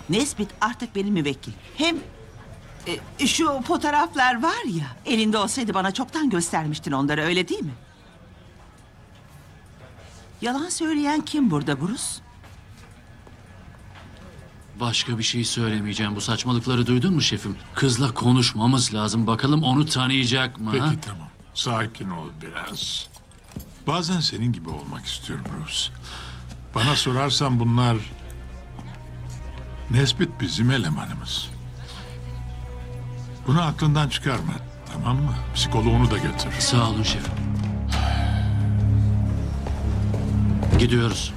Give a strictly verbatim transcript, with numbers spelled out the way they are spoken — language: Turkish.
Nesbit artık benim müvekkil. Hem e, şu fotoğraflar var ya, elinde olsaydı bana çoktan göstermiştin onları, öyle değil mi? Yalan söyleyen kim burada Bruce? Başka bir şey söylemeyeceğim. Bu saçmalıkları duydun mu şefim? Kızla konuşmamız lazım. Bakalım onu tanıyacak mı? ha? Peki tamam. Sakin ol biraz. Bazen senin gibi olmak istiyorum Bruce. Bana sorarsan bunlar... Nesbit bizim elemanımız. Bunu aklından çıkarma, tamam mı? Psikoloğunu da götür. Sağ olun şefim. Gidiyoruz.